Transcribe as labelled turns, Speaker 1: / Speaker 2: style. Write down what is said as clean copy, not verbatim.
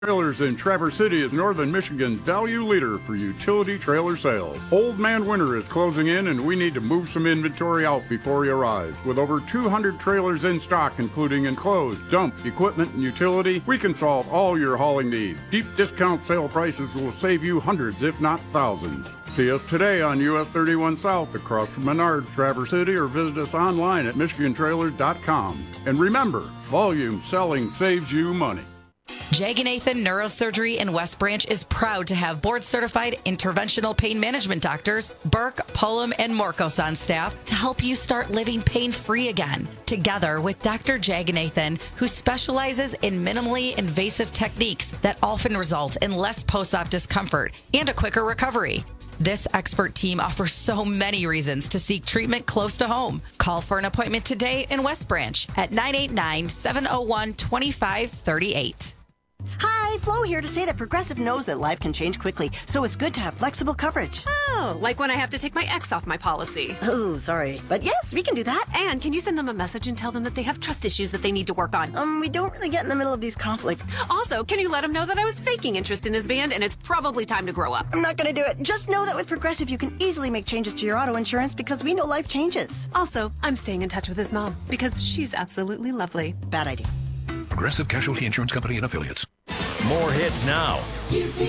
Speaker 1: Trailers in Traverse City is Northern Michigan's value leader for utility trailer sales. Old Man Winter is closing in and we need to move some inventory out before he arrives. With over 200 trailers in stock, including enclosed, dump, equipment, and utility, we can solve all your hauling needs. Deep discount sale prices will save you hundreds, if not thousands. See us today on US 31 South across from Menard, Traverse City, or visit us online at MichiganTrailers.com. And remember, volume selling saves you money.
Speaker 2: Jaganathan Neurosurgery in West Branch is proud to have board-certified interventional pain management doctors Burke, Pullum, and Morkos on staff to help you start living pain-free again. Together with Dr. Jaganathan, who specializes in minimally invasive techniques that often result in less post-op discomfort and a quicker recovery. This expert team offers so many reasons to seek treatment close to home. Call for an appointment today in West Branch at 989-701-2538.
Speaker 3: Hi, Flo here to say that Progressive knows that life can change quickly, so it's good to have flexible coverage.
Speaker 4: Oh, like when I have to take my ex off my policy.
Speaker 3: Oh, sorry. But yes, we can do that.
Speaker 4: And can you send them a message and tell them that they have trust issues that they need to work on?
Speaker 3: We don't really get in the middle of these conflicts.
Speaker 4: Also, can you let them know that I was faking interest in his band and it's probably time to grow up?
Speaker 3: I'm not going to do it. Just know that with Progressive, you can easily make changes to your auto insurance because we know life changes.
Speaker 4: Also, I'm staying in touch with his mom because she's absolutely lovely.
Speaker 3: Bad idea.
Speaker 5: Progressive Casualty Insurance Company and Affiliates.
Speaker 6: More hits now.